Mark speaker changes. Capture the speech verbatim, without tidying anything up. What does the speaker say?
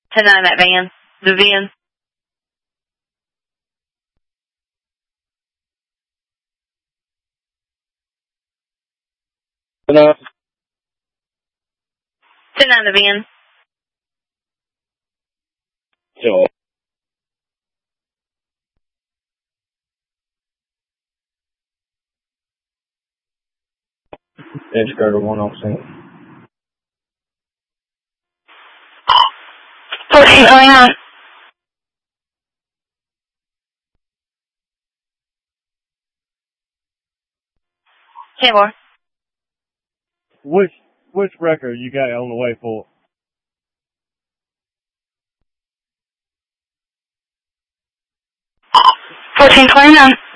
Speaker 1: ten nine, that van. The van.
Speaker 2: No.
Speaker 1: ten nine, the van.
Speaker 2: Sure. Edge girder one off sync.
Speaker 1: fourteen going on. ten more.
Speaker 2: Which which record you got on the way for?
Speaker 1: fourteen twenty-nine.